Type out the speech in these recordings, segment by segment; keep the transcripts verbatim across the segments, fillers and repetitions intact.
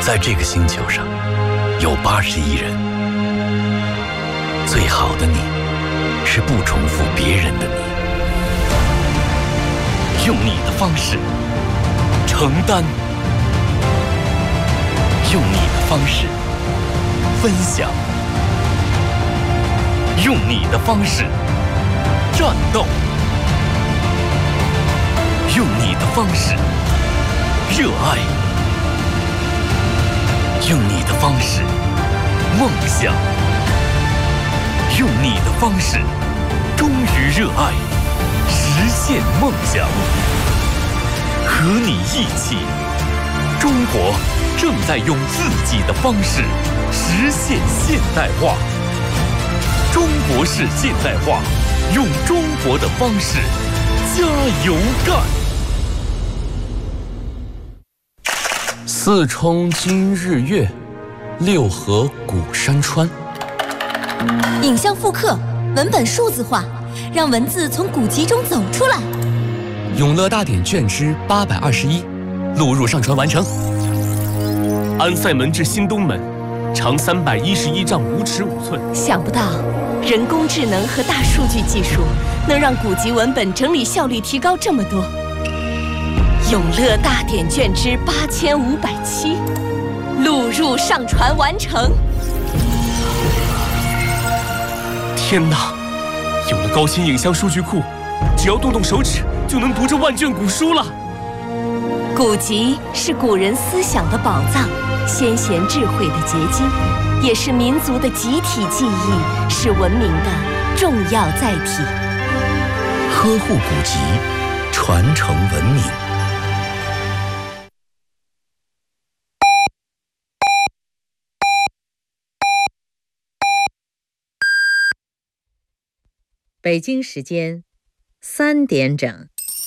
在这个星球上有八十亿人，最好的你是不重复别人的你，用你的方式承担，用你的方式分享，用你的方式战斗，用你的方式热爱，用你的方式梦想，用你的方式忠于热爱，实现梦想。和你一起，中国正在用自己的方式实现现代化。中国式现代化，用中国的方式加油干！四冲今日月，六合古山川。 影像复刻，文本数字化，让文字从古籍中走出来。 永乐大典卷之八百二十一，录入上传完成。 安塞门至新东门，长三百一十一丈五尺五寸。 想不到，人工智能和大数据技术能让古籍文本整理效率提高这么多。永乐大典卷之八千五百七，录入上传完成。 天哪！有了高清影像数据库，只要动动手指就能读这万卷古书了。 古籍是古人思想的宝藏，先贤智慧的结晶，也是民族的集体记忆，是文明的重要载体。 呵护古籍，传承文明。 北京时间三点整。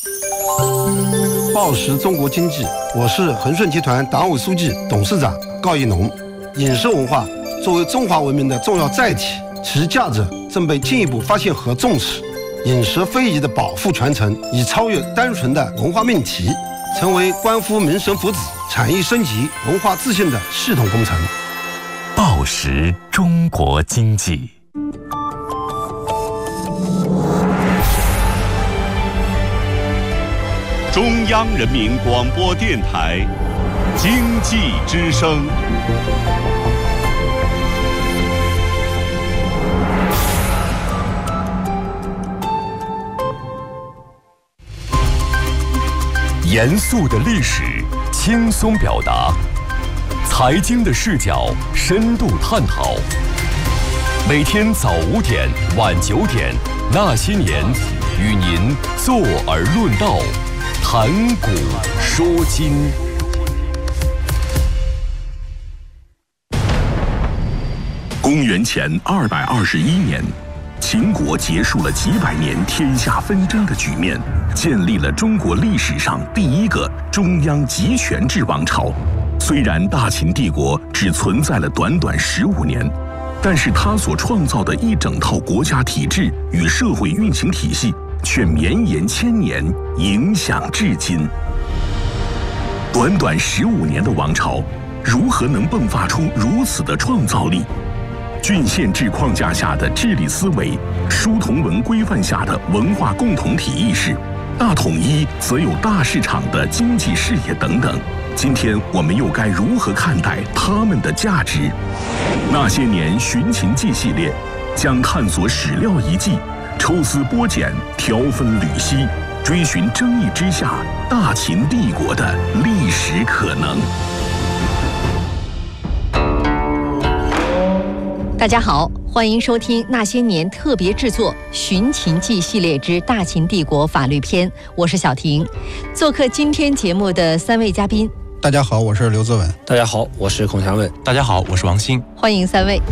报时中国经济，我是恒顺集团党委书记、董事长高一农。饮食文化作为中华文明的重要载体，其价值正被进一步发现和重视。饮食非遗的保护传承已超越单纯的文化命题，成为关乎民生福祉、产业升级、文化自信的系统工程。 报时中国经济。 中央人民广播电台经济之声。 严肃的历史，轻松表达；财经的视角，深度探讨。每天早五点、晚九点，那些年，与您坐而论道。谈古说今。 公元前二百二十一年，秦国结束了几百年天下纷争的局面，建立了中国历史上第一个中央集权制王朝。虽然大秦帝国只存在了短短十五年，但是它所创造的一整套国家体制与社会运行体系却绵延千年，影响至今。短短十五年的王朝，如何能迸发出如此的创造力？郡县制框架下的治理思维，书同文规范下的文化共同体意识，大统一则有大市场的经济视野等等。今天我们又该如何看待他们的价值？那些年寻秦记系列将探索史料遗迹，抽丝剥茧，挑分缕析，追寻争议之下大秦帝国的历史可能。 大家好，欢迎收听那些年特别制作《寻秦记》系列之大秦帝国法律篇，我是小婷。做客今天节目的三位嘉宾， 大家好，我是刘泽文。 大家好，我是孔祥伟。 大家好，我是王鑫。 欢迎三位。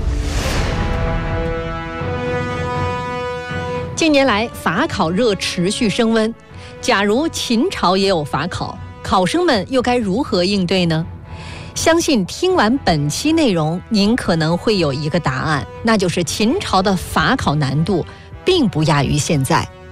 近年来，法考热持续升温。假如秦朝也有法考，考生们又该如何应对呢？相信听完本期内容，您可能会有一个答案，那就是秦朝的法考难度并不亚于现在。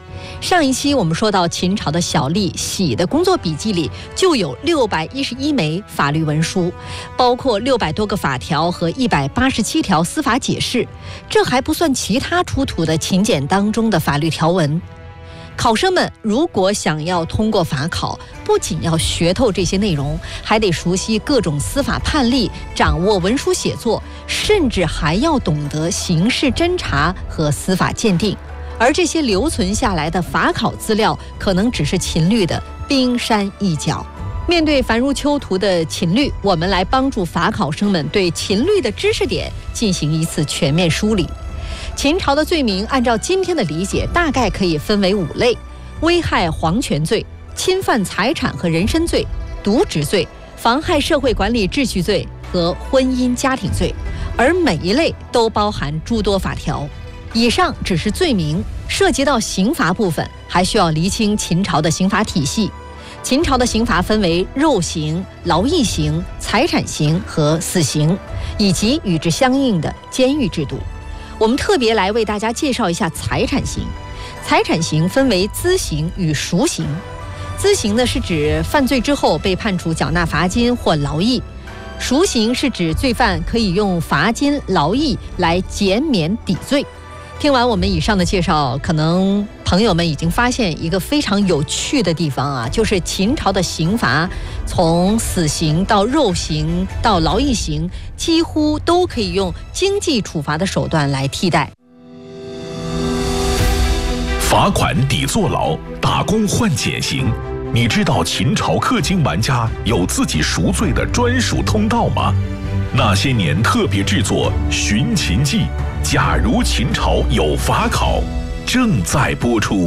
上一期我们说到秦朝的小吏喜的工作笔记里就有六百一十一枚法律文书，包括六百多个法条和一百八十七条司法解释，这还不算其他出土的秦简当中的法律条文。考生们如果想要通过法考，不仅要学透这些内容，还得熟悉各种司法判例，掌握文书写作，甚至还要懂得刑事侦查和司法鉴定。而这些留存下来的法考资料，可能只是秦律的冰山一角。面对繁如囚徒的秦律，我们来帮助法考生们对秦律的知识点进行一次全面梳理。秦朝的罪名，按照今天的理解，大概可以分为五类：危害皇权罪、侵犯财产和人身罪、渎职罪、妨害社会管理秩序罪和婚姻家庭罪。而每一类都包含诸多法条。以上只是罪名，涉及到刑罚部分，还需要厘清秦朝的刑法体系。秦朝的刑罚分为肉刑、劳役刑、财产刑和死刑，以及与之相应的监狱制度。我们特别来为大家介绍一下财产刑。财产刑分为资刑与赎刑。资刑呢是指犯罪之后被判处缴纳罚金或劳役，赎刑是指罪犯可以用罚金、劳役来减免抵罪。听完我们以上的介绍，可能朋友们已经发现一个非常有趣的地方啊，就是秦朝的刑罚从死刑到肉刑到劳役刑，几乎都可以用经济处罚的手段来替代。 罚款抵坐牢，打工换减刑。你知道秦朝氪金玩家有自己赎罪的专属通道吗？那些年特别制作《寻秦记》，假如秦朝有法考，正在播出。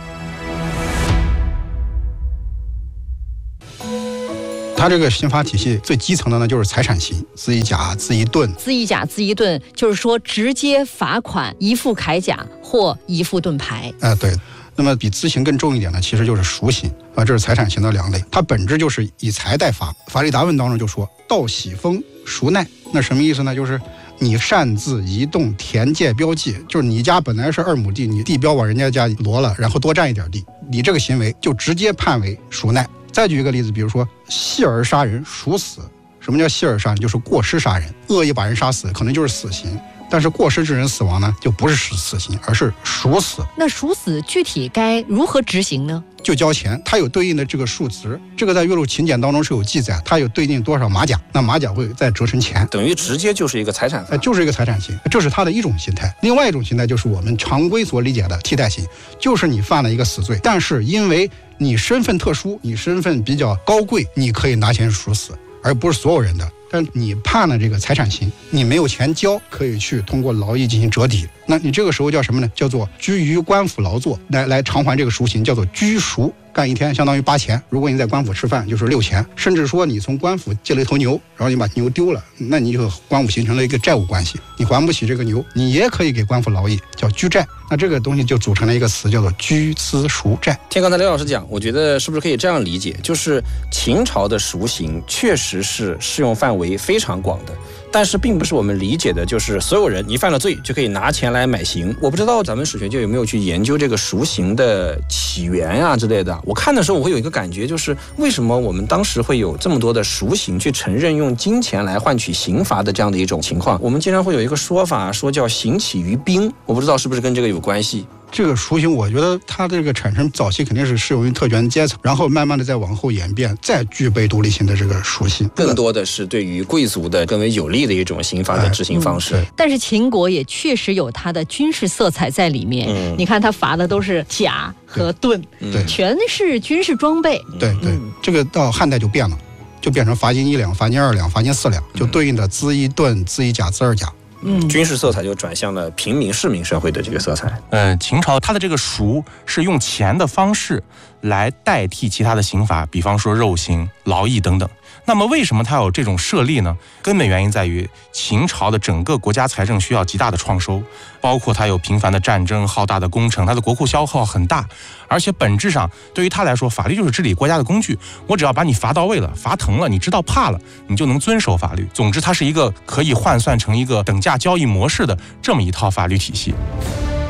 它这个刑罚体系最基层的呢，就是财产刑，资一甲、资一盾。 资一甲、资一盾，就是说直接罚款一副铠甲或一副盾牌。 哎、呃，对。那么比资刑更重一点呢，其实就是赎刑啊，这是财产刑的两类，它本质就是以财代罚。法律答问当中就说盗喜封赎奈，那什么意思呢？就是你擅自移动田界标记，就是你家本来是二亩地，你地标往人家家挪了，然后多占一点地，你这个行为就直接判为赎奈。再举一个例子，比如说戏儿杀人赎死。什么叫戏儿杀人？就是过失杀人，恶意把人杀死，可能就是死刑。但是过失致人死亡呢，就不是死刑，而是赎死。 那赎死具体该如何执行呢？ 就交钱，它有对应的这个数值，这个在岳麓秦简当中是有记载，它有对应多少马甲，那马甲会再折成钱， 等于直接就是一个财产罚， 就是一个财产刑，这是它的一种形态。另外一种形态就是我们常规所理解的替代刑，就是你犯了一个死罪，但是因为你身份特殊，你身份比较高贵，你可以拿钱赎死，而不是所有人的。但你判了这个财产刑，你没有钱交，可以去通过劳役进行折抵。那你这个时候叫什么呢？叫做居于官府劳作，来来偿还这个赎刑，叫做居赎。干一天相当于八钱，如果你在官府吃饭就是六钱，甚至说你从官府借了一头牛，然后你把牛丢了，那你就和官府形成了一个债务关系，你还不起这个牛，你也可以给官府劳役，叫居债。那这个东西就组成了一个词，叫做居资赎债。 听刚才刘老师讲，我觉得是不是可以这样理解，就是秦朝的赎刑确实是适用范围非常广的，但是并不是我们理解的就是所有人你犯了罪就可以拿钱来买刑。我不知道咱们史学界有没有去研究这个赎刑的起源啊之类的。我看的时候我会有一个感觉，就是为什么我们当时会有这么多的赎刑去承认用金钱来换取刑罚的这样的一种情况。我们经常会有一个说法说叫刑起于兵，我不知道是不是跟这个有关系。 这个赎刑我觉得它这个产生早期肯定是适用于特权阶层，然后慢慢的再往后演变，再具备独立性的这个赎刑， 更多的是对于贵族的更为有利的一种刑罚的执行方式、哎嗯、 但是秦国也确实有它的军事色彩在里面、嗯、你看它罚的都是甲和盾， 对， 全是军事装备。 对对、嗯，这个到汉代就变了，就变成罚金一两、罚金二两、罚金四两，就对应的资一盾、资一甲、资二甲。 嗯，军事色彩就转向了平民市民社会的这个色彩。 呃，秦朝它的这个赎是用钱的方式来代替其他的刑罚，比方说肉刑、劳役等等。那么为什么它有这种设立呢？根本原因在于秦朝的整个国家财政需要极大的创收，包括它有频繁的战争、浩大的工程，它的国库消耗很大，而且本质上对于它来说，法律就是治理国家的工具。我只要把你罚到位了，罚疼了，你知道怕了，你就能遵守法律。总之，它是一个可以换算成一个等价交易模式的这么一套法律体系。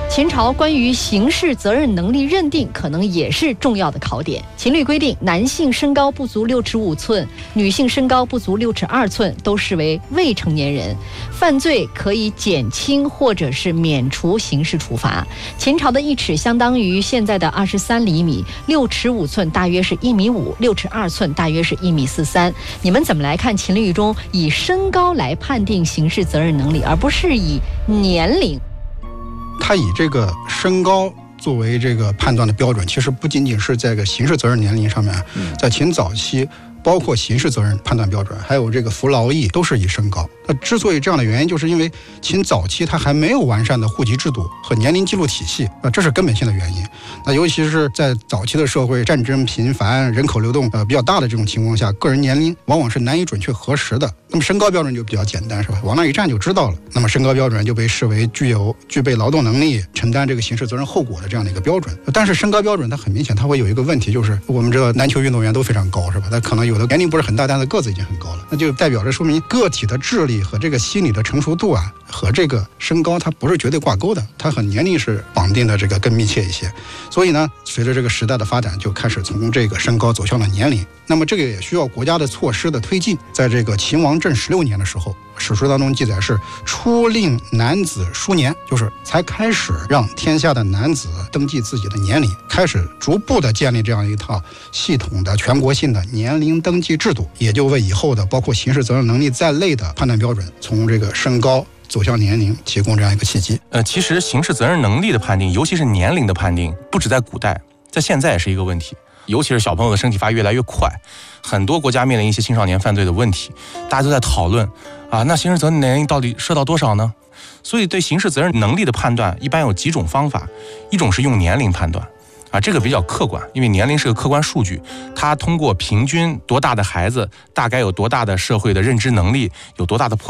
秦朝关于刑事责任能力认定可能也是重要的考点。秦律规定，男性身高不足六尺五寸，女性身高不足六尺二寸都视为未成年人，犯罪可以减轻或者是免除刑事处罚。秦朝的一尺相当于现在的二十三厘米，六尺五寸大约是一米五，六尺二寸大约是一米四三。你们怎么来看秦律中以身高来判定刑事责任能力，而不是以年龄？ 他以这个身高作为这个判断的标准，其实不仅仅是在这个刑事责任年龄上面，在秦早期包括刑事责任判断标准，还有这个服劳役，都是以身高。那之所以这样的原因，就是因为秦早期它还没有完善的户籍制度和年龄记录体系，啊，这是根本性的原因。那尤其是在早期的社会，战争频繁、人口流动呃比较大的这种情况下，个人年龄往往是难以准确核实的。那么身高标准就比较简单，是吧？往那一站就知道了。那么身高标准就被视为具有具备劳动能力、承担这个刑事责任后果的这样的一个标准。但是身高标准它很明显，它会有一个问题，就是我们知道篮球运动员都非常高，是吧？他可能有的年龄不是很大，但是个子已经很高了，那就代表着说明个体的智力和这个心理的成熟度啊，和这个身高它不是绝对挂钩的，它和年龄是绑定的这个更密切一些。所以呢，随着这个时代的发展，就开始从这个身高走向了年龄。那么这个也需要国家的措施的推进。在这个秦王政十六年的时候，史书当中记载是初令男子书年，就是才开始让天下的男子登记自己的年龄，开始逐步的建立这样一套系统的全国性的年龄登记制度，也就为以后的包括刑事责任能力在内的判断标准，从这个身高走向年龄提供这样一个契机。 呃，其实刑事责任能力的判定，尤其是年龄的判定，不止在古代，在现在也是一个问题。尤其是小朋友的身体发育越来越快，很多国家面临一些青少年犯罪的问题，大家都在讨论啊，那刑事责任年龄到底设到多少呢？所以对刑事责任能力的判断一般有几种方法，一种是用年龄判断。啊，这个比较客观，因为年龄是个客观数据，它通过平均多大的孩子，大概有多大的社会的认知能力，有多大的破